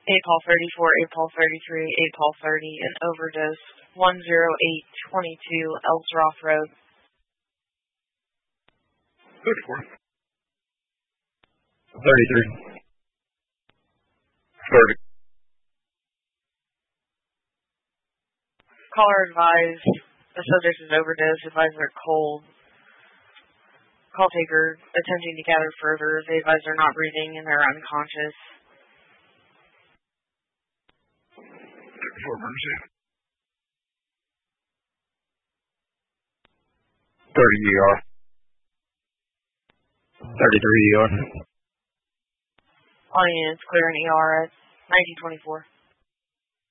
8 Paul 34, 8 Paul 33, 8 Paul 30, and overdose 10822 Elsroth Road. 34. 33. 30. Caller advised the subject is overdose, advised they're cold. Call taker attempting to gather further. They advise they're not breathing and they're unconscious. 34 emergency. 30 ER. 33 ER. All units clear in ER at 1924.